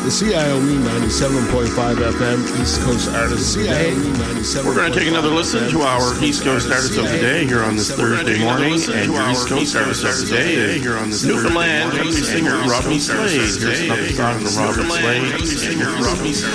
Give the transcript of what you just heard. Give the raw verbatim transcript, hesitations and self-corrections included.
The C I O E ninety-seven point five F M East Coast Artists Today. We're going to take another listen to our East Coast Artists of the Day here on this Thursday morning. And your East Coast Artists of the Day is Newfoundland country singer Robbie Slade. Here's another song from Robbie Slade.